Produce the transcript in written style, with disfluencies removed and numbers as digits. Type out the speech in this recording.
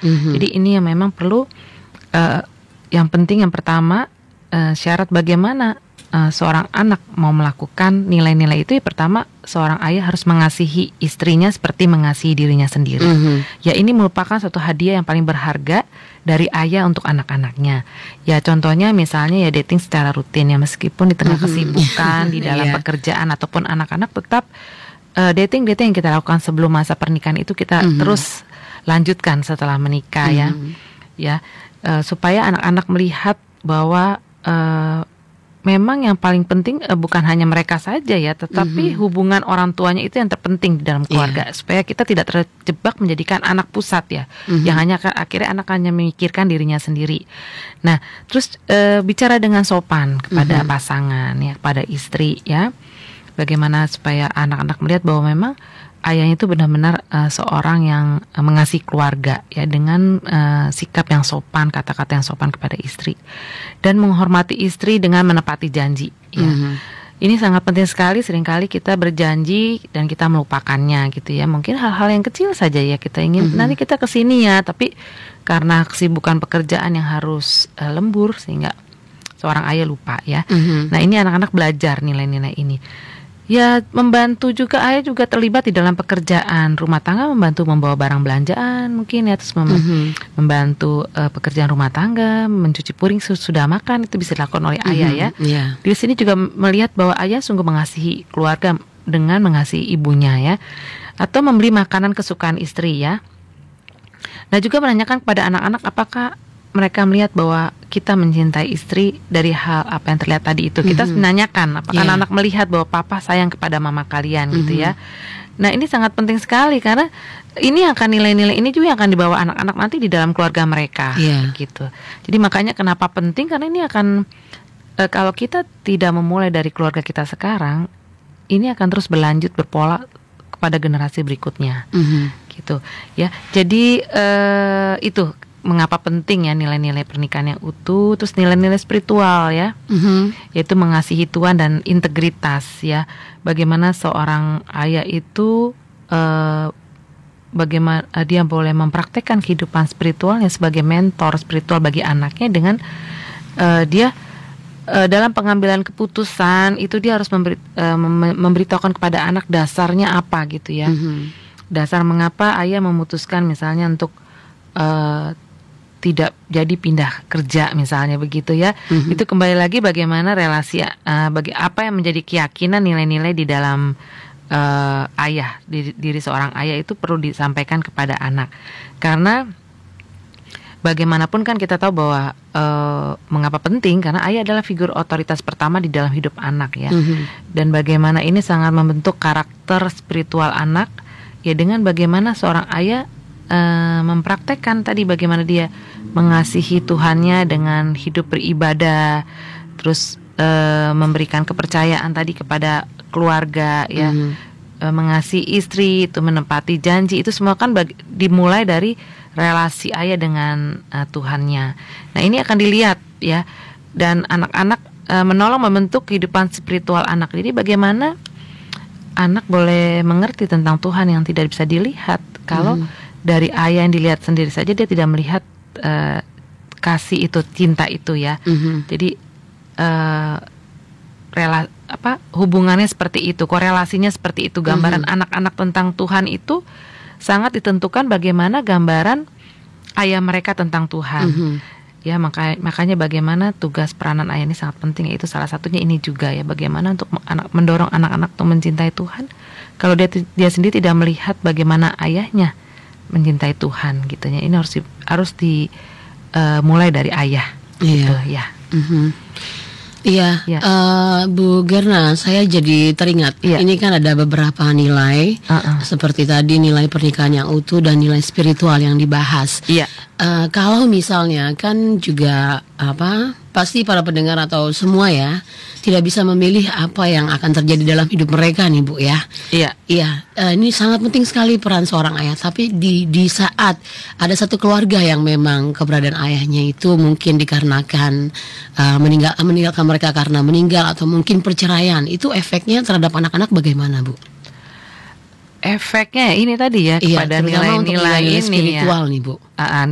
Jadi ini yang memang perlu yang penting yang pertama syarat bagaimana seorang anak mau melakukan nilai-nilai itu, pertama seorang ayah harus mengasihi istrinya seperti mengasihi dirinya sendiri. Ya, ini merupakan suatu hadiah yang paling berharga dari ayah untuk anak-anaknya. Ya, contohnya misalnya ya dating secara rutin ya, meskipun di tengah kesibukan di dalam pekerjaan ataupun anak-anak, tetap dating yang kita lakukan sebelum masa pernikahan itu kita terus lanjutkan setelah menikah ya, supaya anak-anak melihat bahwa memang yang paling penting bukan hanya mereka saja ya, tetapi hubungan orang tuanya itu yang terpenting di dalam keluarga, supaya kita tidak terjebak menjadikan anak pusat ya, yang hanya akhirnya anak hanya memikirkan dirinya sendiri. Nah, terus bicara dengan sopan kepada pasangan ya, kepada istri ya, bagaimana supaya anak-anak melihat bahwa memang ayahnya itu benar-benar seorang yang mengasihi keluarga ya, dengan sikap yang sopan, kata-kata yang sopan kepada istri, dan menghormati istri dengan menepati janji ya. Ini sangat penting sekali. Seringkali kita berjanji dan kita melupakannya gitu ya. Mungkin hal-hal yang kecil saja ya, kita ingin nanti kita kesini ya, tapi karena kesibukan pekerjaan yang harus lembur sehingga seorang ayah lupa ya. Nah, ini anak-anak belajar nilai-nilai ini. Ya, membantu juga, ayah juga terlibat di dalam pekerjaan rumah tangga, membantu membawa barang belanjaan mungkin ya, terus membantu pekerjaan rumah tangga, mencuci piring sudah makan, itu bisa dilakukan oleh ayah ya. Di sini juga melihat bahwa ayah sungguh mengasihi keluarga dengan mengasihi ibunya ya, atau membeli makanan kesukaan istri ya. Nah, juga menanyakan kepada anak-anak apakah mereka melihat bahwa kita mencintai istri dari hal apa yang terlihat tadi itu. Kita menanyakan apakah anak melihat bahwa papa sayang kepada mama kalian gitu ya. Nah, ini sangat penting sekali karena ini akan nilai-nilai ini juga yang akan dibawa anak-anak nanti di dalam keluarga mereka gitu. Jadi makanya kenapa penting, karena ini akan kalau kita tidak memulai dari keluarga kita sekarang, ini akan terus berlanjut berpola kepada generasi berikutnya gitu ya. Jadi itu mengapa penting ya nilai-nilai pernikahan yang utuh, terus nilai-nilai spiritual ya, yaitu mengasihi Tuhan dan integritas ya. Bagaimana seorang ayah itu bagaimana dia boleh mempraktekkan kehidupan spiritualnya sebagai mentor spiritual bagi anaknya dengan dia dalam pengambilan keputusan itu dia harus memberitahukan kepada anak dasarnya apa gitu ya. Dasar mengapa ayah memutuskan misalnya untuk tidak jadi pindah kerja misalnya begitu ya. Itu kembali lagi bagaimana relasi bagi apa yang menjadi keyakinan nilai-nilai di dalam ayah, diri seorang ayah itu perlu disampaikan kepada anak. Karena bagaimanapun kan kita tahu bahwa mengapa penting, karena ayah adalah figur otoritas pertama di dalam hidup anak ya. Dan bagaimana ini sangat membentuk karakter spiritual anak ya, dengan bagaimana seorang ayah mempraktekkan tadi bagaimana dia mengasihi Tuhannya dengan hidup beribadah, terus memberikan kepercayaan tadi kepada keluarga ya, mengasihi istri, itu menepati janji, itu semua kan dimulai dari relasi ayah dengan Tuhannya. Nah, ini akan dilihat ya, dan anak-anak menolong membentuk kehidupan spiritual anak. Jadi bagaimana anak boleh mengerti tentang Tuhan yang tidak bisa dilihat kalau dari ayah yang dilihat sendiri saja dia tidak melihat kasih itu, cinta itu ya. Jadi hubungannya seperti itu, korelasinya seperti itu. Gambaran anak-anak tentang Tuhan itu sangat ditentukan bagaimana gambaran ayah mereka tentang Tuhan. Ya, makanya bagaimana tugas peranan ayah ini sangat penting, yaitu salah satunya ini juga ya, bagaimana untuk mendorong anak-anak untuk mencintai Tuhan kalau dia sendiri tidak melihat bagaimana ayahnya mencintai Tuhan gitu ya. Ini harus dimulai dari ayah gitu ya. Iya, Bu Gerna, saya jadi teringat. Ini kan ada beberapa nilai, seperti tadi nilai pernikahan yang utuh dan nilai spiritual yang dibahas. Kalau misalnya kan juga pasti para pendengar atau semua ya tidak bisa memilih apa yang akan terjadi dalam hidup mereka nih, Bu ya. Ini sangat penting sekali peran seorang ayah. Tapi di saat ada satu keluarga yang memang keberadaan ayahnya itu mungkin dikarenakan meninggalkan mereka karena meninggal atau mungkin perceraian, itu efeknya terhadap anak-anak bagaimana, Bu? Efeknya ini tadi ya kepada nilai-nilai ini spiritual ya. nih, Bu.